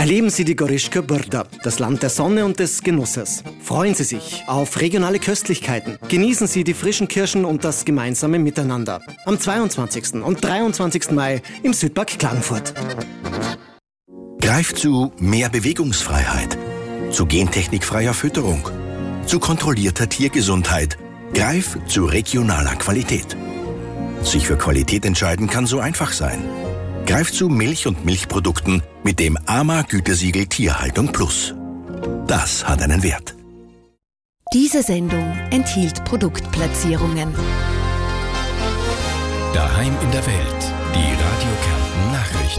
Erleben Sie die Goryshka Brda, das Land der Sonne und des Genusses. Freuen Sie sich auf regionale Köstlichkeiten. Genießen Sie die frischen Kirschen und das gemeinsame Miteinander. Am 22. und 23. Mai im Südpark Klagenfurt. Greif zu mehr Bewegungsfreiheit, zu gentechnikfreier Fütterung, zu kontrollierter Tiergesundheit. Greif zu regionaler Qualität. Sich für Qualität entscheiden kann so einfach sein. Greif zu Milch und Milchprodukten mit dem AMA-Gütesiegel Tierhaltung Plus. Das hat einen Wert. Diese Sendung enthielt Produktplatzierungen. Daheim in der Welt. Die Radio Kärnten Nachrichten.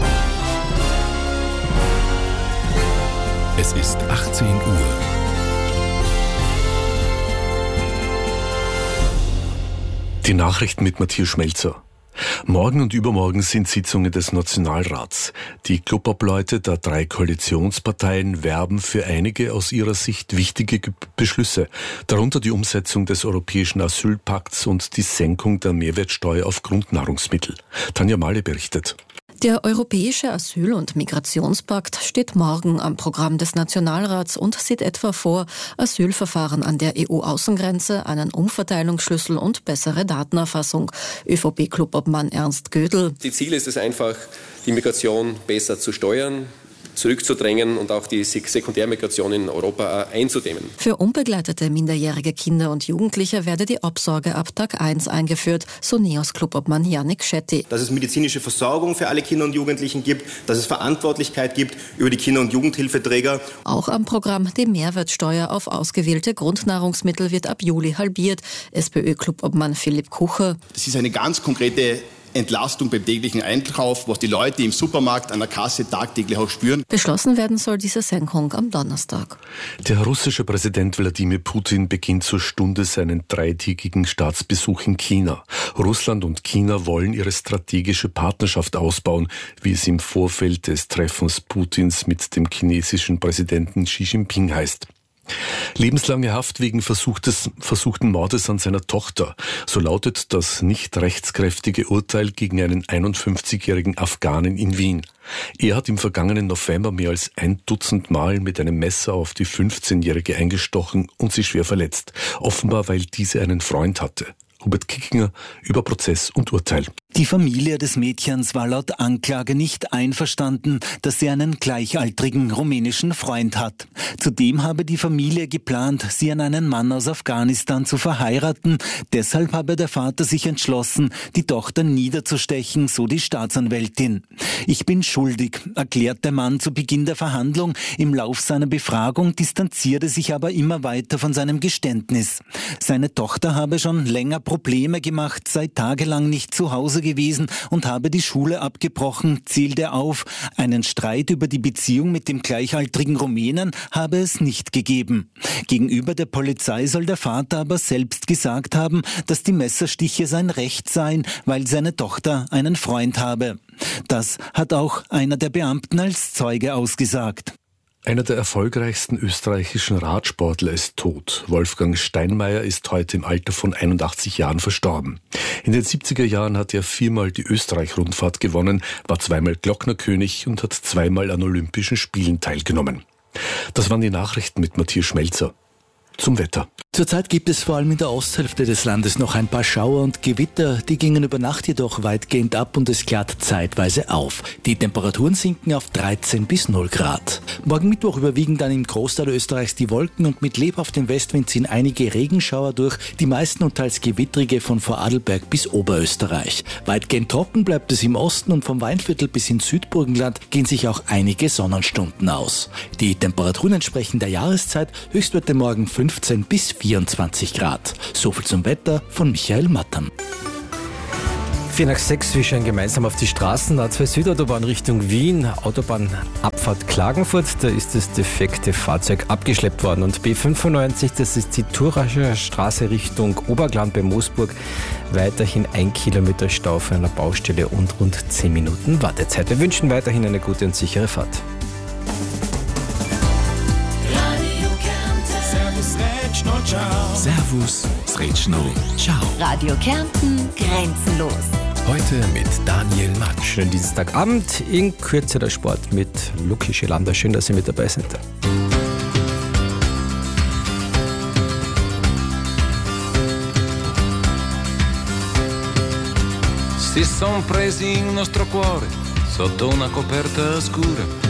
Es ist 18 Uhr. Die Nachrichten mit Matthias Schmelzer. Morgen und übermorgen sind Sitzungen des Nationalrats. Die Klubobleute der 3 Koalitionsparteien werben für einige aus ihrer Sicht wichtige Beschlüsse, darunter die Umsetzung des Europäischen Asylpakts und die Senkung der Mehrwertsteuer auf Grundnahrungsmittel. Tanja Mahle berichtet. Der Europäische Asyl- und Migrationspakt steht morgen am Programm des Nationalrats und sieht etwa vor, Asylverfahren an der EU-Außengrenze, einen Umverteilungsschlüssel und bessere Datenerfassung. ÖVP-Klubobmann Ernst Gödel. Die Ziel ist es einfach, die Migration besser zu steuern, zurückzudrängen und auch die Sekundärmigration in Europa einzudämmen. Für unbegleitete minderjährige Kinder und Jugendliche werde die Obsorge ab Tag 1 eingeführt, so NEOS-Klubobmann Yannick Schetti. Dass es medizinische Versorgung für alle Kinder und Jugendlichen gibt, dass es Verantwortlichkeit gibt über die Kinder- und Jugendhilfeträger. Auch am Programm die Mehrwertsteuer auf ausgewählte Grundnahrungsmittel wird ab Juli halbiert. SPÖ-Klubobmann Philipp Kucher. Das ist eine ganz konkrete Entlastung beim täglichen Einkauf, was die Leute im Supermarkt an der Kasse tagtäglich auch spüren. Beschlossen werden soll diese Senkung am Donnerstag. Der russische Präsident Wladimir Putin beginnt zur Stunde seinen 3-tägigen Staatsbesuch in China. Russland und China wollen ihre strategische Partnerschaft ausbauen, wie es im Vorfeld des Treffens Putins mit dem chinesischen Präsidenten Xi Jinping heißt. Lebenslange Haft wegen versuchten Mordes an seiner Tochter. So lautet das nicht rechtskräftige Urteil gegen einen 51-jährigen Afghanen in Wien. Er hat im vergangenen November mehr als 1 Dutzend Mal mit einem Messer auf die 15-Jährige eingestochen und sie schwer verletzt. Offenbar, weil diese einen Freund hatte. Hubert Kickinger über Prozess und Urteil. Die Familie des Mädchens war laut Anklage nicht einverstanden, dass sie einen gleichaltrigen rumänischen Freund hat. Zudem habe die Familie geplant, sie an einen Mann aus Afghanistan zu verheiraten. Deshalb habe der Vater sich entschlossen, die Tochter niederzustechen, so die Staatsanwältin. Ich bin schuldig, erklärt der Mann zu Beginn der Verhandlung. Im Lauf seiner Befragung distanzierte sich aber immer weiter von seinem Geständnis. Seine Tochter habe schon länger Probleme gemacht, sei tagelang nicht zu Hause gewesen und habe die Schule abgebrochen, zählt er auf. Einen Streit über die Beziehung mit dem gleichaltrigen Rumänen habe es nicht gegeben. Gegenüber der Polizei soll der Vater aber selbst gesagt haben, dass die Messerstiche sein Recht seien, weil seine Tochter einen Freund habe. Das hat auch einer der Beamten als Zeuge ausgesagt. Einer der erfolgreichsten österreichischen Radsportler ist tot. Wolfgang Steinmeier ist heute im Alter von 81 Jahren verstorben. In den 70er Jahren hat er 4-mal die Österreich-Rundfahrt gewonnen, war 2-mal Glocknerkönig und hat 2-mal an Olympischen Spielen teilgenommen. Das waren die Nachrichten mit Matthias Schmelzer. Zum Wetter. Zurzeit gibt es vor allem in der Osthälfte des Landes noch ein paar Schauer und Gewitter, die gingen über Nacht jedoch weitgehend ab und es klart zeitweise auf. Die Temperaturen sinken auf 13 bis 0 Grad. Morgen Mittwoch überwiegen dann im Großteil Österreichs die Wolken und mit lebhaftem Westwind ziehen einige Regenschauer durch, die meisten und teils gewittrige von Vorarlberg bis Oberösterreich. Weitgehend trocken bleibt es im Osten und vom Weinviertel bis ins Südburgenland gehen sich auch einige Sonnenstunden aus. Die Temperaturen entsprechen der Jahreszeit, Höchstwerte morgen 15 bis 24 Grad. Soviel zum Wetter von Michael Mattern. 5:45, wir schauen gemeinsam auf die Straßen. A2 Südautobahn Richtung Wien, Autobahnabfahrt Klagenfurt, da ist das defekte Fahrzeug abgeschleppt worden. Und B95, das ist die Thuracher Straße Richtung Oberglan bei Moosburg, weiterhin 1 Kilometer Stau für einer Baustelle und rund 10 Minuten Wartezeit. Wir wünschen weiterhin eine gute und sichere Fahrt. Servus, Sretschno, ciao. Radio Kärnten, grenzenlos. Heute mit Daniel Matsch. Schönen Dienstagabend, in Kürze der Sport mit Luki Schilander. Schön, dass Sie mit dabei sind. Si son presi il nostro cuore sotto una coperta scura.